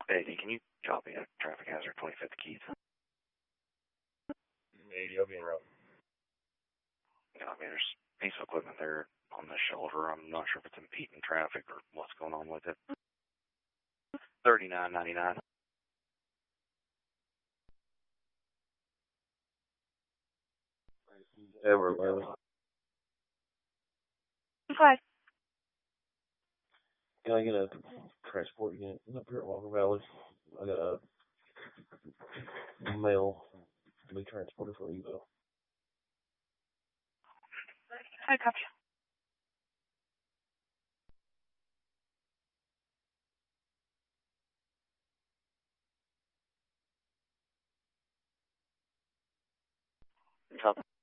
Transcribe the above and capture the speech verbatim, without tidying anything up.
Eddie, can you copy a traffic hazard twenty-fifth Keith? eighty, I'll be en route. Yeah, I mean, there's a piece of equipment there on the shoulder. I'm not sure if it's impeding traffic or what's going on with it. thirty-nine ninety-nine. Ever low. Hi. Can I get a transport unit up here at Walker Valley? I got a mail to be transported for Evo. Hi, copy. Copy.